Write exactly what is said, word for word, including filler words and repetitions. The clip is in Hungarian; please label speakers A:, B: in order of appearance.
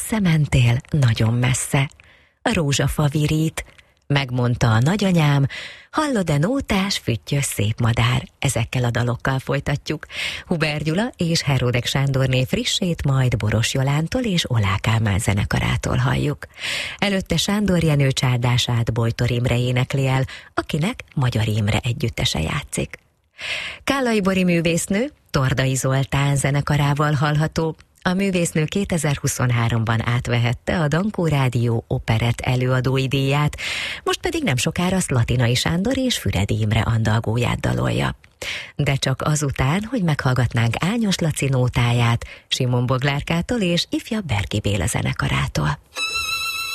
A: messze mentél, nagyon messze. A rózsafa virít, megmondta a nagyanyám, hallod-e nótás, füttyös szép madár. Ezekkel a dalokkal folytatjuk. Huber Gyula és Heródek Sándorné frissét majd Boros Jolántól és Olá Kálmán zenekarától halljuk. Előtte Sándor Jenő csárdását Bojtor Imre énekli el, akinek Magyar Imre együttese játszik. Kállai Bori művésznő Tordai Zoltán zenekarával hallható. A művésznő kétezer-huszonháromban átvehette a Dankó Rádió operett előadói díját, most pedig nem sokára Szlatinai Sándor és Füredi Imre andalgóját dalolja. De csak azután, hogy meghallgatnánk Ányos Laci nótáját, Simon Boglárkától és ifjabb Berki Béla zenekarától.